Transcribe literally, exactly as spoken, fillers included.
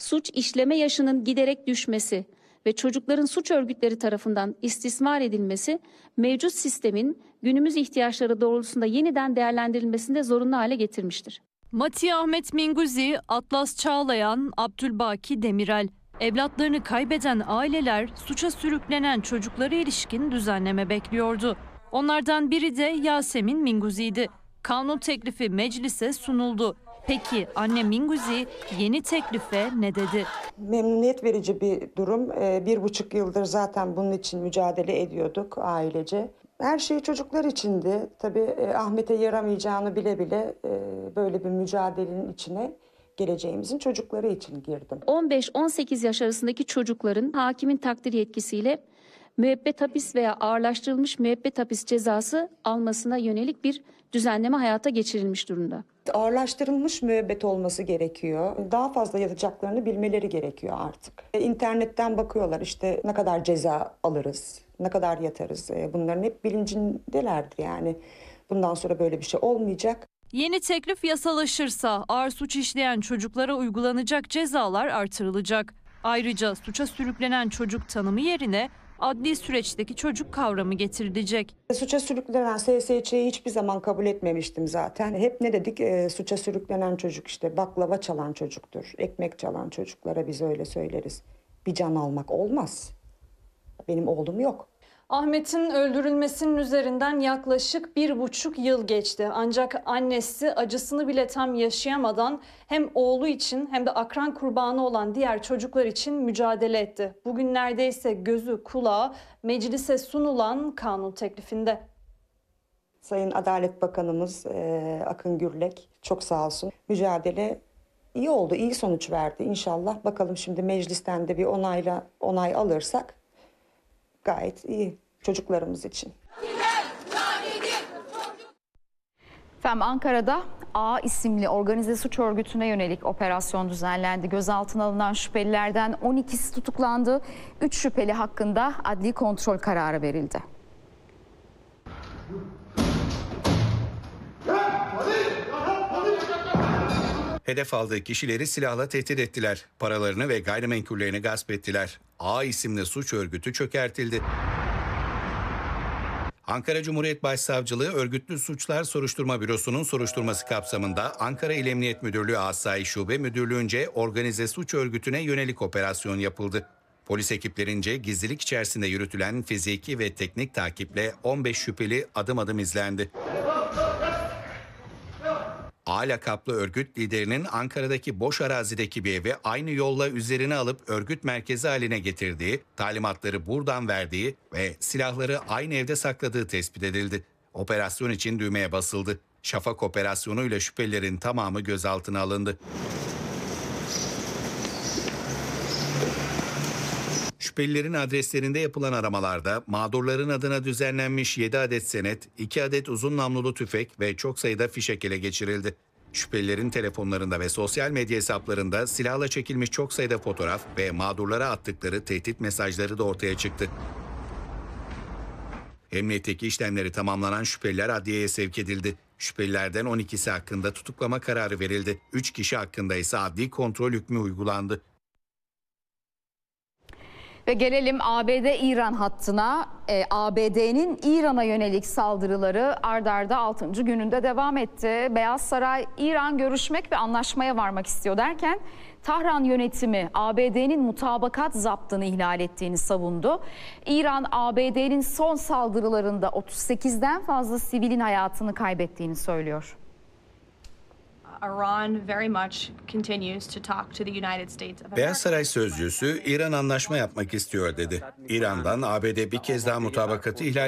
suç işleme yaşının giderek düşmesi ve çocukların suç örgütleri tarafından istismar edilmesi mevcut sistemin günümüz ihtiyaçları doğrultusunda yeniden değerlendirilmesinde zorunlu hale getirmiştir. Mati Ahmet Minguzi, Atlas Çağlayan, Abdülbaki Demirel. Evlatlarını kaybeden aileler suça sürüklenen çocuklara ilişkin düzenleme bekliyordu. Onlardan biri de Yasemin Minguzi'ydi. Kanun teklifi meclise sunuldu. Peki anne Minguzi yeni teklife ne dedi? Memnuniyet verici bir durum. Bir buçuk yıldır zaten bunun için mücadele ediyorduk ailece. Her şey çocuklar içindi. Tabii Ahmet'e yaramayacağını bile bile böyle bir mücadelenin içine geleceğimizin çocukları için girdim. on beş on sekiz yaş arasındaki çocukların hakimin takdir yetkisiyle müebbet hapis veya ağırlaştırılmış müebbet hapis cezası almasına yönelik bir düzenleme hayata geçirilmiş durumda. Ağırlaştırılmış müebbet olması gerekiyor. Daha fazla yatacaklarını bilmeleri gerekiyor artık. İnternetten bakıyorlar işte ne kadar ceza alırız, ne kadar yatarız. Bunların hep bilincindelerdir yani. Bundan sonra böyle bir şey olmayacak. Yeni teklif yasalaşırsa ağır suç işleyen çocuklara uygulanacak cezalar artırılacak. Ayrıca suça sürüklenen çocuk tanımı yerine adli süreçteki çocuk kavramı getirilecek. Suça sürüklenen S S Ç'yi hiçbir zaman kabul etmemiştim zaten. Hep ne dedik? E, suça sürüklenen çocuk işte baklava çalan çocuktur. Ekmek çalan çocuklara biz öyle söyleriz. Bir can almak olmaz. Benim oğlum yok. Ahmet'in öldürülmesinin üzerinden yaklaşık bir buçuk yıl geçti. Ancak annesi acısını bile tam yaşayamadan hem oğlu için hem de akran kurbanı olan diğer çocuklar için mücadele etti. Bugün neredeyse gözü kulağı meclise sunulan kanun teklifinde. Sayın Adalet Bakanımız e, Akın Gürlek çok sağ olsun. Mücadele iyi oldu, iyi sonuç verdi inşallah. Bakalım şimdi meclisten de bir onayla onay alırsak gayet iyi çocuklarımız için. Efendim Ankara'da A isimli organize suç örgütüne yönelik operasyon düzenlendi. Gözaltına alınan şüphelilerden on ikisi tutuklandı. üç şüpheli hakkında adli kontrol kararı verildi. Hedef aldığı kişileri silahla tehdit ettiler. Paralarını ve gayrimenkullerini gasp ettiler. A isimli suç örgütü çökertildi. Ankara Cumhuriyet Başsavcılığı Örgütlü Suçlar Soruşturma Bürosu'nun soruşturması kapsamında Ankara İl Emniyet Müdürlüğü Asayiş Şube Müdürlüğü'nce organize suç örgütüne yönelik operasyon yapıldı. Polis ekiplerince gizlilik içerisinde yürütülen fiziki ve teknik takiple on beş şüpheli adım adım izlendi. A lakaplı örgüt liderinin Ankara'daki boş arazideki bir evi aynı yolla üzerine alıp örgüt merkezi haline getirdiği, talimatları buradan verdiği ve silahları aynı evde sakladığı tespit edildi. Operasyon için düğmeye basıldı. Şafak operasyonuyla şüphelilerin tamamı gözaltına alındı. Şüphelilerin adreslerinde yapılan aramalarda mağdurların adına düzenlenmiş yedi adet senet, iki adet uzun namlulu tüfek ve çok sayıda fişek ele geçirildi. Şüphelilerin telefonlarında ve sosyal medya hesaplarında silahla çekilmiş çok sayıda fotoğraf ve mağdurlara attıkları tehdit mesajları da ortaya çıktı. Emniyetteki işlemleri tamamlanan şüpheliler adliyeye sevk edildi. Şüphelilerden on ikisi hakkında tutuklama kararı verildi. üç kişi hakkında ise adli kontrol hükmü uygulandı. Ve gelelim A B D-İran hattına. E, A B D'nin İran'a yönelik saldırıları ard arda altıncı gününde devam etti. Beyaz Saray, İran görüşmek ve anlaşmaya varmak istiyor derken Tahran yönetimi A B D'nin mutabakat zaptını ihlal ettiğini savundu. İran, A B D'nin son saldırılarında otuz sekizden fazla sivilin hayatını kaybettiğini söylüyor. Beyaz Saray sözcüsü İran anlaşma yapmak istiyor dedi. İran'dan A B D bir kez daha mutabakatı ihlal